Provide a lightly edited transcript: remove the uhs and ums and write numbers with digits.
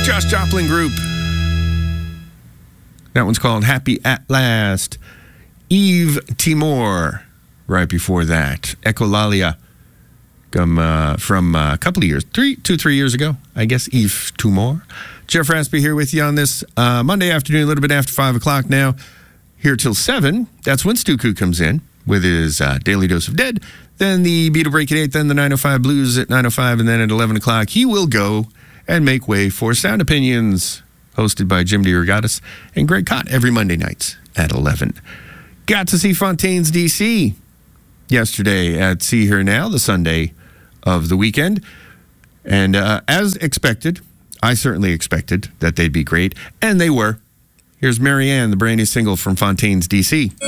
Josh Joplin Group. That one's called Happy at Last. Eve Timor, right before that. Echolalia, from a couple of years, 3 years ago, I guess. Eve Timor. Jeff Raspy here with you on this Monday afternoon, a little bit after 5 o'clock now. Here till 7. That's when Stuku comes in with his Daily Dose of Dead. Then the Beatle Break at 8, then the 905 Blues at 905, and then at 11 o'clock, he will go and make way for Sound Opinions, hosted by Jim DeRogatis and Greg Cott every Monday nights at 11. Got to see Fontaines DC yesterday at See Her Now, the Sunday of the weekend. And as expected, I certainly expected that they'd be great, and they were. Here's Marianne, the brand new single from Fontaines DC.